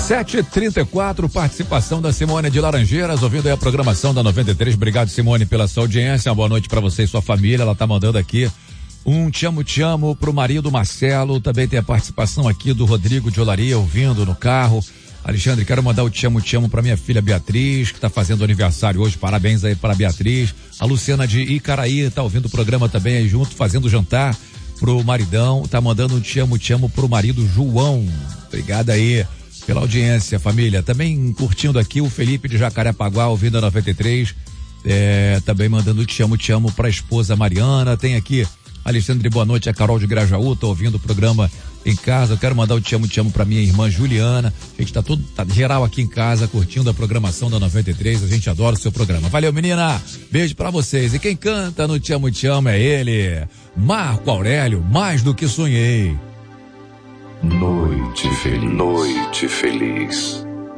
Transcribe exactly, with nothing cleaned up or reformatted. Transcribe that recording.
sete e trinta e quatro, participação da Simone de Laranjeiras, ouvindo aí a programação da noventa e três. Obrigado, Simone, pela sua audiência. Uma boa noite para você e sua família. Ela tá mandando aqui um te amo, te amo pro marido Marcelo. Também tem a participação aqui do Rodrigo de Olaria, ouvindo no carro. Alexandre, quero mandar o te amo, te amo pra minha filha Beatriz, que tá fazendo aniversário hoje. Parabéns aí para Beatriz. A Luciana de Icaraí tá ouvindo o programa também aí junto, fazendo jantar pro maridão. Tá mandando um te amo, te amo pro marido João. Obrigado aí pela audiência, família. Também curtindo aqui o Felipe de Jacarepaguá, ouvindo a noventa e três. É, também mandando te amo, te amo pra esposa Mariana. Tem aqui Alexandre, boa noite. A Carol de Grajaú, tô ouvindo o programa em casa. Eu quero mandar o te amo, te amo pra minha irmã Juliana. A gente tá todo, tá geral aqui em casa, curtindo a programação da noventa e três. A gente adora o seu programa. Valeu, menina. Beijo pra vocês. E quem canta no te amo, te amo é ele, Marco Aurélio, Mais do que Sonhei. Noite feliz. Noite feliz.